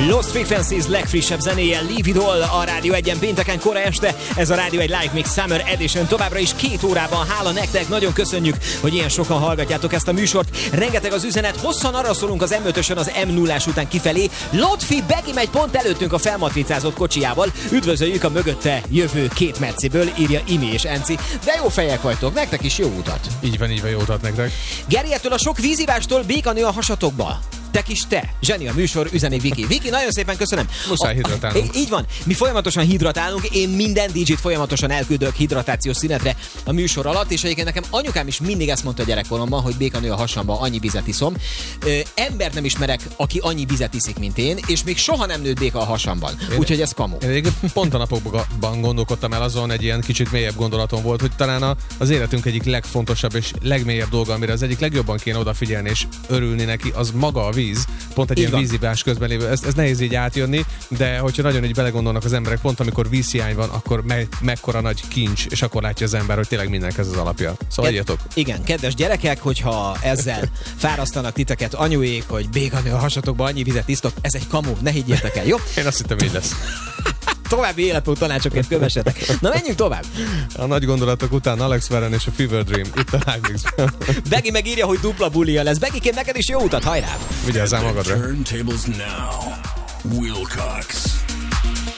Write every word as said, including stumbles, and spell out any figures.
Lost Frequencies legfrissebb zenéje, Leave It All a Rádió egyen pénteken kora este. Ez a Rádió egy Live Mix Summer Edition továbbra is két órában. Hála nektek, nagyon köszönjük, hogy ilyen sokan hallgatjátok ezt a műsort. Rengeteg az üzenet, hosszan arra szólunk az em ötösön az em nullás után kifelé. Lotfi Begi megy pont előttünk a felmatricázott kocsijával. Üdvözöljük a mögötte jövő két Merciből, írja Imi és Enci. De jó fejek vagytok, nektek is jó utat. Így van, így van, jó utat nektek. Geri, ettől a sok vízívástól békanő a hasatokba. Te kis te. Zseni a műsor, üzeni Viki. Viki, nagyon szépen köszönöm. Muszáj hidratálnunk. Így van. Mi folyamatosan hidratálunk. Én minden dé dzsét folyamatosan elküldök hidratációs szünetre a műsor alatt, és egyébként nekem anyukám is mindig ezt mondta gyerekkoromban, hogy békanő a hasamba, annyi vizet iszom. Ö, embert nem ismerek, aki annyi vizet iszik, mint én, és még soha nem nőtt béka a hasamban. Úgyhogy ez kamu. Én pont a napokban gondolkodtam el azon, egy ilyen kicsit mélyebb gondolatom volt, hogy talán az életünk egyik legfontosabb és legmélyebb dolga, amire az egyik legjobban kéne odafigyelni és örülni neki, az maga a víz. Pont egy így ilyen vízivás közben lévő. Ez, ez nehéz így átjönni, de hogyha nagyon így belegondolnak az emberek, pont amikor vízhiány van, akkor me- mekkora nagy kincs, és akkor látja az ember, hogy tényleg mindenek ez az alapja. Szóval Ked- adjatok. Igen, kedves gyerekek, hogyha ezzel fárasztanak titeket anyuék, hogy békanő a hasatokba, annyi vizet isztok, ez egy kamu, ne higgyétek el, jó? Én azt hittem, így lesz. További életmód tanácsokat kövessetek. Na, menjünk tovább. A nagy gondolatok után Alex Warren és a Fever Dream itt a Live Mixben. Begi megírja, hogy dupla bulia lesz. Begikém, neked is jó utat, hajrá! Vigyázzál magadra. Turntables now. Wilcox.